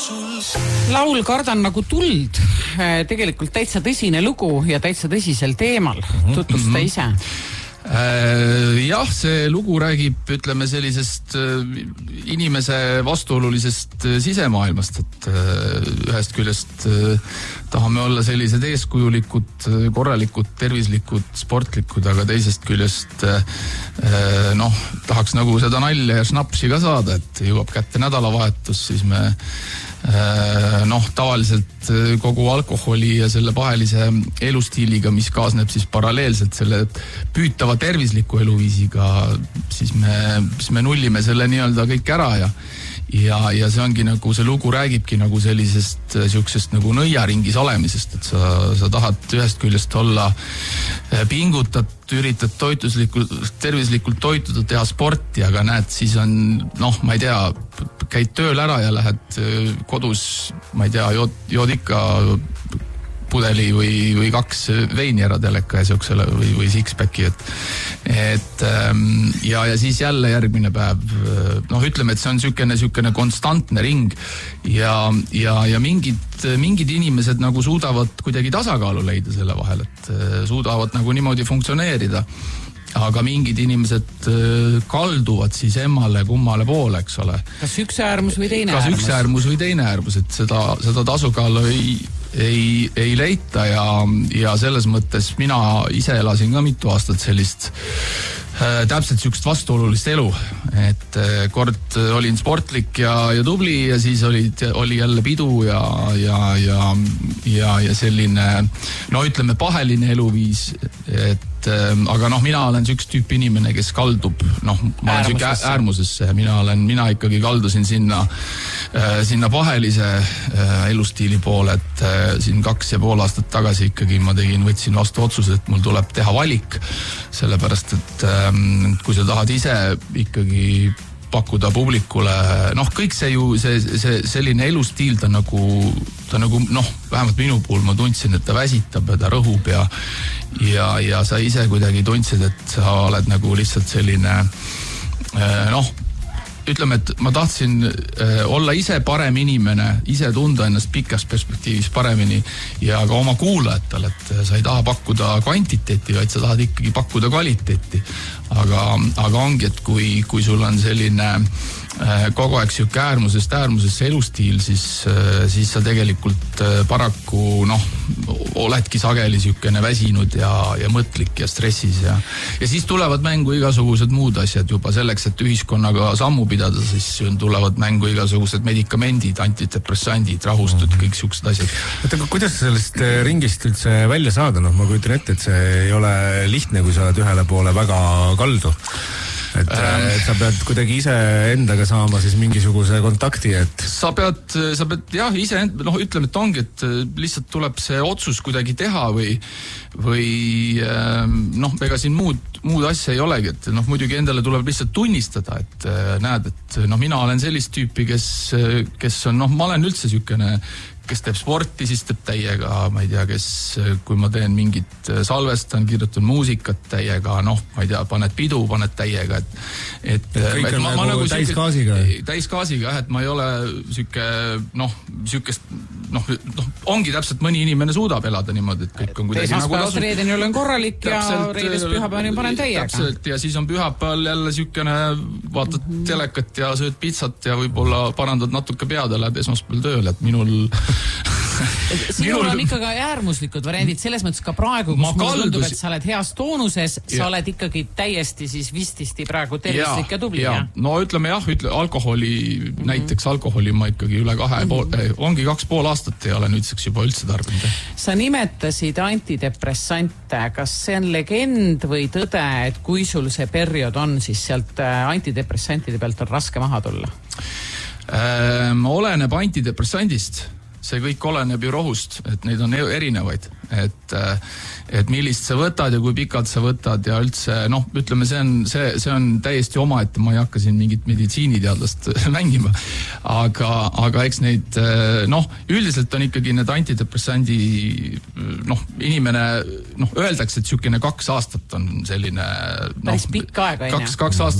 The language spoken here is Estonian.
Laul Kardan nagu tuld, tegelikult täitsa tõsine lugu ja täitsa tõsisel teemal. Tutvusta ise. Jah, see lugu räägib, ütleme, sellisest inimese vastuolulisest sisemaailmast, et ühest küljest tahame olla sellised eeskujulikud, korralikud, tervislikud, sportlikud, aga teisest küljest tahaks nagu seda nalja ja šnapsi ka saada, et jõuab kätte nädalavahetus, siis me tavaliselt kogu alkoholi ja selle pahelise elustiiliga, mis kaasneb siis paralleelselt selle püütava tervisliku eluviisiga, siis me nullime selle nii-öelda kõik ära ja see ongi nagu, see lugu räägibki nagu sellisest siuksest nagu nõiaringis olemisest, et sa tahad ühest küljest olla pingutad, üritad tervislikult toituda, teha sporti, aga näed, siis on, ma ei tea, käid tööl ära ja lähed kodus, ma ei tea, jood ikka pudeli või 2 veini ära teleka ja siuksele või six-packi, ja siis jälle järgmine päev, ütleme, et see on siukene konstantne ring ja mingid inimesed nagu suudavad kuidagi tasakaalu leida selle vahel, et suudavad nagu niimoodi funktsioneerida. Aga mingid inimesed kalduvad siis emmale kummale poole, eks ole. Kas üks äärmus või teine äärmus? Kas üks äärmus või teine äärmus, et seda tasakaalu ei leita ja selles mõttes mina ise elasin ka mitu aastat sellist täpselt siukest vastuolulist elu, et kord olin sportlik ja tubli ja siis oli jälle pidu ja selline, ütleme, paheline eluviis, aga mina olen siukest tüüpi inimene, kes kaldub, ma olen siuke äärmusesse ja mina ikkagi kaldusin sinna pahelise elustiili poole, et siin 2,5 aastat tagasi ikkagi ma võtsin vastu otsuse, et mul tuleb teha valik, sellepärast, et kui sa tahad ise ikkagi pakkuda publikule, kõik see ju, see selline elustiil, ta nagu, vähemalt minu puhul ma tundsin, et ta väsitab ja ta rõhub ja sa ise kuidagi tundsid, et sa oled nagu lihtsalt selline, ütleme, et ma tahtsin olla ise parem inimene, ise tunda ennast pikas perspektiivis paremini ja ka oma kuulajatele, et sa ei taha pakkuda kvantiteeti, vaid sa tahad ikkagi pakkuda kvaliteeti. Aga ongi, et kui sul on selline kogu aeg siuke äärmusest elustiil, siis sa tegelikult paraku oledki sageli siukene väsinud ja mõtlik ja stressis ja siis tulevad mängu igasugused muud asjad juba selleks, et ühiskonnaga sammu pidada, siis tulevad mängu igasugused medikamendid, antidepressandid, rahustud, kõik siuksed asjad. Aga kuidas sellest ringist üldse välja saada? Ma kujutan ette, et see ei ole lihtne, kui sa oled ühele poole väga kaldu. Et sa pead kuidagi ise endaga saama siis mingisuguse kontakti, et sa pead jah, ise ütleme, et ongi, et lihtsalt tuleb see otsus kuidagi teha või ega siin muud asja ei olegi, et muidugi endale tuleb lihtsalt tunnistada, et näed, et mina olen sellist tüüpi, kes on, ma olen üldse siukene, kes teeb sporti, siis teeb täiega, ma ei tea, kui ma teen mingit salvestan, kirjutan muusikat täiega, ma ei tea, paned pidu, paned täiega, et kõik on nagu täisgaasiga. Täisgaasiga, jah, et ma ei ole siukest, ongi täpselt mõni inimene suudab elada niimoodi, et kõik on kuidagi nagu tasub. Reedeni olen korralik ja reedest pühapäevani panen täiega. Täpselt, ja siis on pühapäeval jälle siukene, vaatad telekat ja sööd pitsat ja võib-olla parandad natuke pead ja lähed esmaspäeval tööle, et Sinul on ikkagi äärmuslikud variandid, selles mõttes ka praegu, kus mulle tundub, et sa oled heas toonuses, sa oled ikkagi täiesti siis vististi praegu tervislik ja tubli. Ütleme jah, alkoholi, näiteks alkoholi ma ikkagi üle 2,5 aastat ei ole nüüdseks juba üldse tarbinud. Sa nimetasid antidepressante, kas see on legend või tõde, et kui sul see periood on, siis sealt antidepressantide pealt on raske maha tulla? Oleneb antidepressandist. See kõik oleneb ju rohust, et neid on erinevaid, et millist sa võtad ja kui pikalt sa võtad ja üldse, ütleme, see on täiesti oma, et ma ei hakka siin mingit meditsiiniteadlast mängima, aga eks neid, üldiselt on ikkagi need antidepressandi, inimene, öeldakse, et siukene 2 aastat on selline, päris pikk aeg, 2 aastat